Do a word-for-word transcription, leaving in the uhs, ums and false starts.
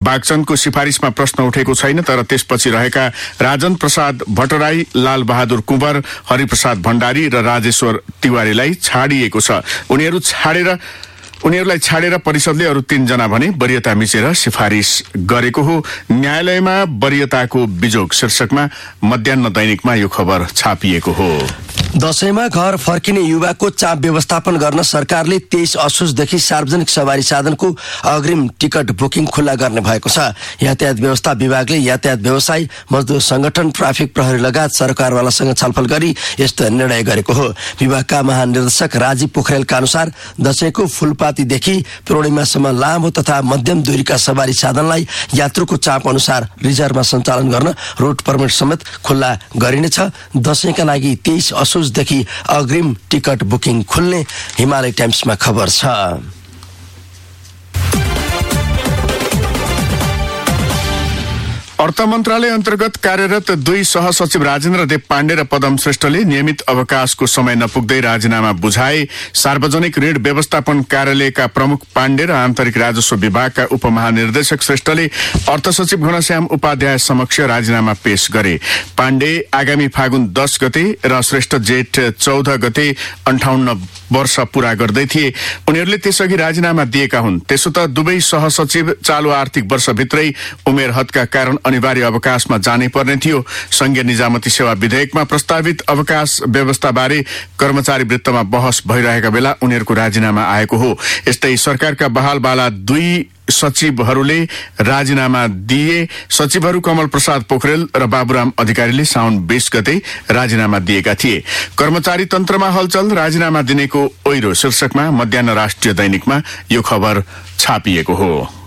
बागचन्दको सिफारिसमा प्रश्न उठेको छैन, तर त्यसपछि रहेका राजन प्रसाद भट्टराई, लाल बहादुर कुँवर, हरिप्रसाद भण्डारी र राजेश्वर तिवारीलाई छाडिएको छ। उनीहरू छाडेर उनीहरूलाई छाडेर परिषदले अरू तीनजना भने वरियता मिचेर सिफारिस गरेको हो। न्यायालयमा वरियताको बिजोग शीर्षकमा मध्याह्न दैनिकमा यो खबर छापिएको हो। दशैंमा घर फर्किने युवाको चाप व्यवस्थापन गर्न सरकारले तेइस असोजदेखि सार्वजनिक सवारी साधनको अग्रिम टिकट बुकिङ खुल्ला गर्ने भएको छ। यातायात व्यवस्था विभागले यातायात व्यवसायी, मजदुर संगठन, ट्राफिक प्रहरी लगायत सरकारवालासँग छलफल गरी यस्तो निर्णय गरेको हो। विभागका महानिर्देशक राजीव पोखरेलका अनुसार दशैंको फूलपातीदेखि पूर्णिमासम्म लामो तथा मध्यम दूरीका सवारी साधनलाई यात्रुको चाप अनुसार रिजर्भमा सञ्चालन गर्न रोड पर्मिट समेत खुल्ला गरिनेछ। दशैंका लागि तेइस असोजदेखि अग्रिम टिकट बुकिङ खुल्ने हिमालय टाइम्समा खबर छ। अर्थ मन्त्रालय अन्तर्गत कार्यरत दुई सहसचिव राजेन्द्र देव पाण्डे र पदम श्रेष्ठले नियमित अवकाशको समय नपुग्दै राजीनामा बुझाए। सार्वजनिक ऋण व्यवस्थापन कार्यालयका प्रमुख पाण्डे र आन्तरिक राजस्व विभागका उपमहानिर्देशक श्रेष्ठले अर्थ सचिव घनश्याम उपाध्याय समक्ष राजीनामा पेश गरे। पाण्डे आगामी फागुन दस गते र श्रेष्ठ जेठ चौध गते अन्ठाउन्न वर्ष पूरा गर्दै थिए। उनीहरूले त्यसअघि राजीनामा दिएका हुन्। त्यसो त दुवै सहसचिव चालु आर्थिक वर्षभित्रै उमेर हदका कारण अनिवार्य अवकाशमा जानै पर्ने थियो। संघीय निजामती सेवा विधेयकमा प्रस्तावित अवकाश व्यवस्थाबारे कर्मचारी वृत्तमा बहस भइरहेका बेला उनीहरूको राजीनामा आएको हो। यस्तै सरकारका बहालवाला दुई सचिवहरूले राजीनामा दिए। सचिवहरू कमल प्रसाद पोखरेल र बाबुराम अधिकारीले साउन बीस गते राजीनामा दिएका थिए। कर्मचारी तन्त्रमा हलचल, राजीनामा दिनेको ओइरो शीर्षकमा मध्याह्न राष्ट्रिय दैनिकमा यो खबर छापिएको हो।